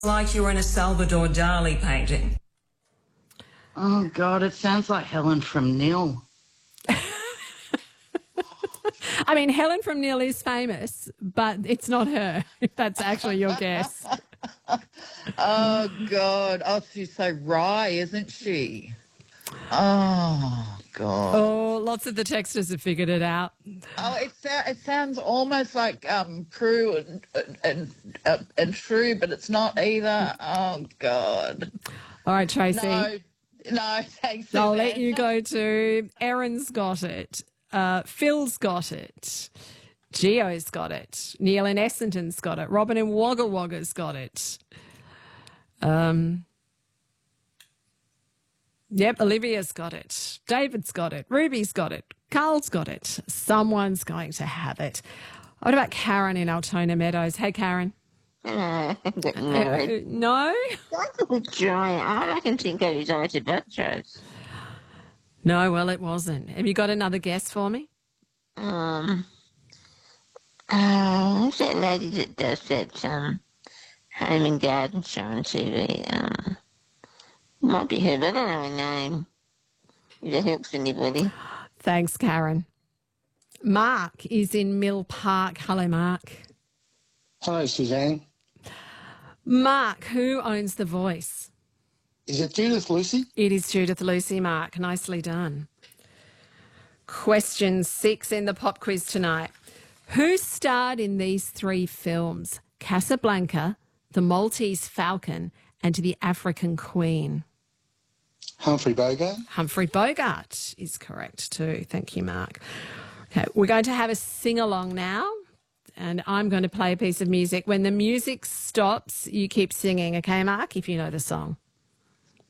Like you're in a Salvador Dali painting. Oh, God, it sounds like Helen from Nil. I mean, Helen from Neil is famous, but it's not her, if that's actually your guess. Oh, God. Oh, she's so wry, isn't she? Oh, God. Oh, lots of the texters have figured it out. Oh, it sounds almost like Prue and Shrew, but it's not either. Oh, God. All right, Tracy. No, thanks. I'll let you go to Erin's got it. Phil's got it. Gio's got it. Neil in Essendon's got it. Robin in Wagga Wagga's got it. Yep, Olivia's got it. David's got it. Ruby's got it. Carl's got it. Someone's going to have it. What about Karen in Altona Meadows? Hey, Karen. No, I No? That's a good try. I can think of his eye to Buttrose. No, well, it wasn't. Have you got another guess for me? Who's that lady that does that home and garden show on TV? Might be her, but I don't know her name. If that helps anybody. Thanks, Karen. Mark is in Mill Park. Hello, Mark. Hello, Suzanne. Mark, who owns The Voice? Is it Judith Lucy? It is Judith Lucy, Mark. Nicely done. Question 6 in the pop quiz tonight. Who starred in these 3 films? Casablanca, The Maltese Falcon, and The African Queen. Humphrey Bogart. Humphrey Bogart is correct too. Thank you, Mark. Okay, we're going to have a sing-along now, and I'm going to play a piece of music. When the music stops, you keep singing, okay, Mark, if you know the song.